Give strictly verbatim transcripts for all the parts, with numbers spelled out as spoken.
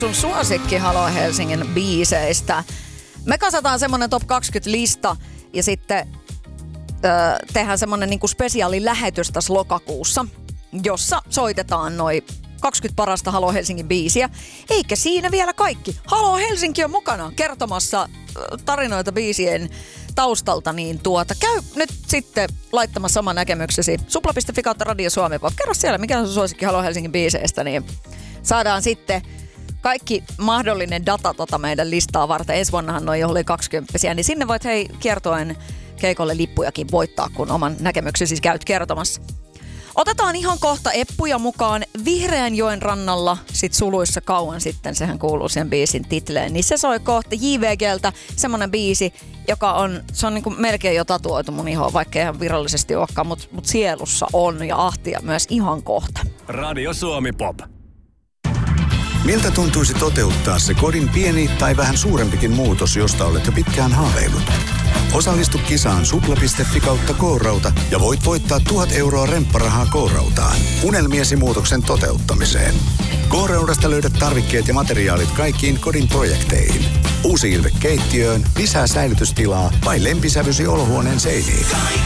Sun suosikki Halo Helsingin biiseistä. Me kasataan semmonen top kaksikymmentä-lista ja sitten öö, tehdään semmonen niinku spesiaalilähetys tässä lokakuussa, jossa soitetaan noi kaksikymmentä parasta Halo Helsingin biisiä. Eikä siinä vielä kaikki. Halo Helsinki on mukana kertomassa tarinoita biisien taustalta, niin tuota, käy nyt sitten laittamassa sama näkemyksesi supla piste fi kautta Radio Suomi. Kerro siellä, mikä on sun suosikki Halo Helsingin biiseistä, niin saadaan sitten kaikki mahdollinen data tota meidän listaa varten. Ensi vuonnahan noi oli kaksikymppisiä, niin sinne voit hei kiertoen keikolle lippujakin voittaa, kun oman näkemyksesi käyt kertomassa. Otetaan ihan kohta eppuja mukaan Vihreän joen rannalla, sit suluissa kauan sitten, sehän kuuluu sen biisin titleen. Niin se soi kohta J V G:ltä semmonen biisi, joka on, se on niinku melkein jo tatuoitu mun ihoon, vaikka eihän virallisesti olekaan, mutta mut sielussa on ja ahtia myös ihan kohta. Radio Suomi Pop. Miltä tuntuisi toteuttaa se kodin pieni tai vähän suurempikin muutos, josta olet jo pitkään haaveillut? Osallistu kisaan supla piste fi kautta K-rauta ja voit voittaa tuhat euroa rempparahaa K-rautaan unelmiesi muutoksen toteuttamiseen. K-raudasta löydät tarvikkeet ja materiaalit kaikkiin kodin projekteihin. Uusi ilme keittiöön, lisää säilytystilaa vai lempisävysi olohuoneen seiniin.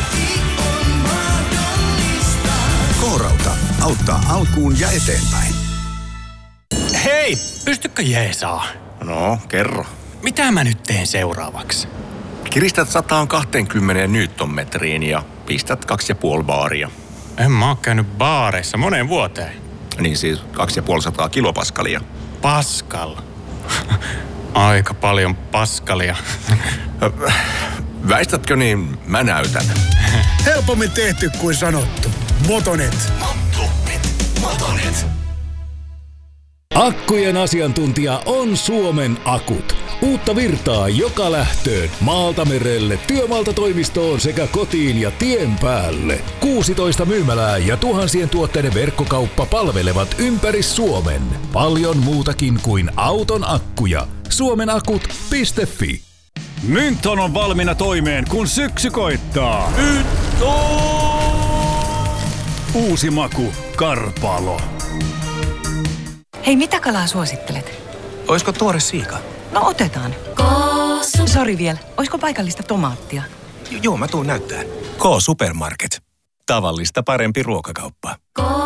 K-rauta auttaa alkuun ja eteenpäin. Hei, pystykö jeesaa? No, kerro. Mitä mä nyt teen seuraavaksi? Kiristät sata kaksikymmentä newtonmetriin ja pistät kaksi ja puoli baaria. En mä oo käynyt baareissa moneen vuoteen. Niin siis kaksi ja puoli sataa kilopaskalia. Paskal. Aika paljon paskalia. Väistätkö niin, mä näytän. Helpommin tehty kuin sanottu. Motonet. Motonet. Motonet. Akkujen asiantuntija on Suomen Akut. Uutta virtaa joka lähtöön, maalta merelle, työmaalta toimistoon sekä kotiin ja tien päälle. kuusitoista myymälää ja tuhansien tuotteiden verkkokauppa palvelevat ympäri Suomen. Paljon muutakin kuin auton akkuja. suomenakut piste fi. Mynton on valmiina toimeen, kun syksy koittaa. Uusi maku, Karpalo. Hei, mitä kalaa suosittelet? Oisko tuore siika? No otetaan. Koosu. Sori vielä, oisko paikallista tomaattia? J- joo, mä tuun näyttää. K-Supermarket. Tavallista parempi ruokakauppa.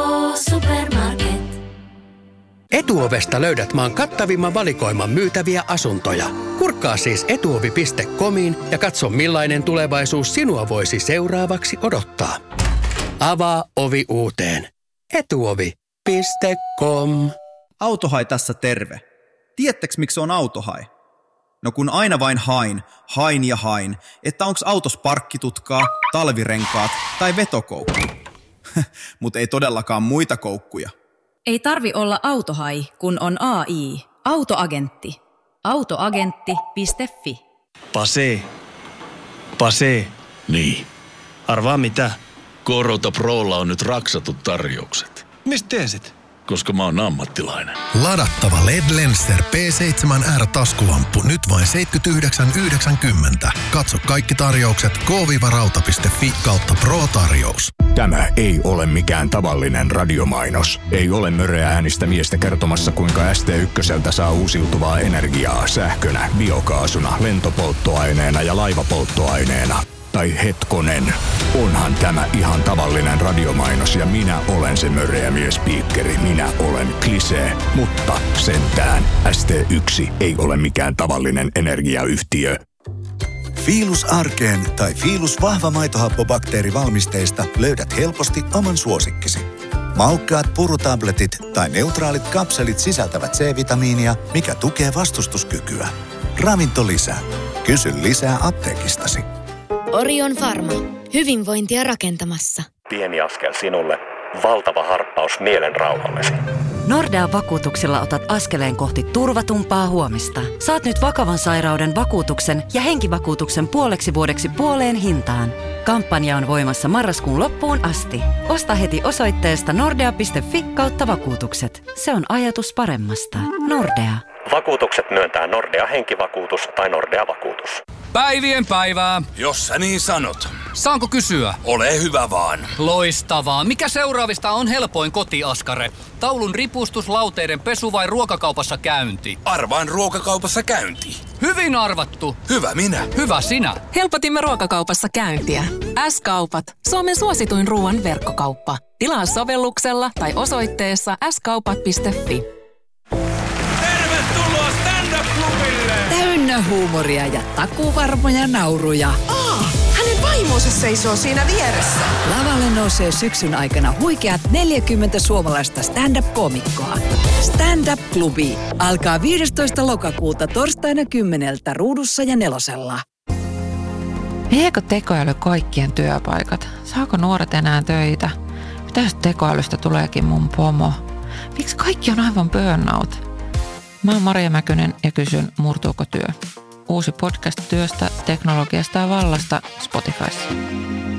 K-Supermarket. Etuovesta löydät maan kattavimman valikoiman myytäviä asuntoja. Kurkkaa siis etuovi piste comiin ja katso millainen tulevaisuus sinua voisi seuraavaksi odottaa. Avaa ovi uuteen. etuovi piste com. Autohai tässä terve. Tiedättekö miksi on autohai? No kun aina vain hain, hain ja hain, että onks autos parkkitutkaa, talvirenkaat tai vetokoukku. Mut ei todellakaan muita koukkuja. Ei tarvi olla autohai, kun on A I. Autoagentti. autoagentti piste fi. Pase. Pase. Niin. Arvaa mitä? K-Rauta Prolla on nyt raksatut tarjoukset. Mistä tiesit? Koska mä oon ammattilainen. Ladattava L E D Lenser P seitsemän R -taskulamppu nyt vain seitsemänkymmentäyhdeksän yhdeksänkymmentä. Katso kaikki tarjoukset k rauta piste fi kautta Pro-tarjous. Tämä ei ole mikään tavallinen radiomainos. Ei ole möreä äänistä miestä kertomassa, kuinka S T ykköseltä saa uusiutuvaa energiaa sähkönä, biokaasuna, lentopolttoaineena ja laivapolttoaineena. Tai hetkonen, onhan tämä ihan tavallinen radiomainos ja minä olen se möreä miespiikkeri. Minä olen Klisee, mutta sentään S T yksi ei ole mikään tavallinen energiayhtiö. Fiilus Arkeen tai Fiilus vahva maitohappobakteerivalmisteista löydät helposti oman suosikkisi. Maukkaat purutabletit tai neutraalit kapselit sisältävät C-vitamiinia, mikä tukee vastustuskykyä. Ravintolisä. Kysy lisää apteekistasi. Orion Pharma. Hyvinvointia rakentamassa. Pieni askel sinulle, valtava harppaus mielen rauhallesi. Nordean vakuutuksella otat askeleen kohti turvatumpaa huomista. Saat nyt vakavan sairauden vakuutuksen ja henkivakuutuksen puoleksi vuodeksi puoleen hintaan. Kampanja on voimassa marraskuun loppuun asti. Osta heti osoitteesta nordea piste fi kautta vakuutukset. Se on ajatus paremmasta. Nordea. Vakuutukset myöntää Nordea henkivakuutus tai Nordea vakuutus. Päivien päivää. Jos sä niin sanot. Saanko kysyä? Ole hyvä vaan. Loistavaa. Mikä seuraavista on helpoin kotiaskare? Taulun ripustus, lauteiden pesu vai ruokakaupassa käynti? Arvaan ruokakaupassa käynti. Hyvin arvattu. Hyvä minä. Hyvä sinä. Helpotimme ruokakaupassa käyntiä. S-kaupat. Suomen suosituin ruoan verkkokauppa. Tilaa sovelluksella tai osoitteessa s kaupat piste f i. Tervetuloa stand-up-klubille! Täynnä huumoria ja takuvarmoja nauruja. Aa, hänen vaimonsa seisoo siinä vieressä. Lavalle nousee syksyn aikana huikeat neljäkymmentä suomalaista stand-up-koomikkoa. Stand-up-klubi alkaa viidestoista lokakuuta torstaina kymmeneltä Ruudussa ja Nelosella. Viekö tekoäly kaikkien työpaikat? Saako nuoret enää töitä? Mitä jos tekoälystä tuleekin mun pomo? Miksi kaikki on aivan burnout? Mä oon Maria Mäkynen ja kysyn, murtuuko työ? Uusi podcast työstä, teknologiasta ja vallasta Spotifyssa.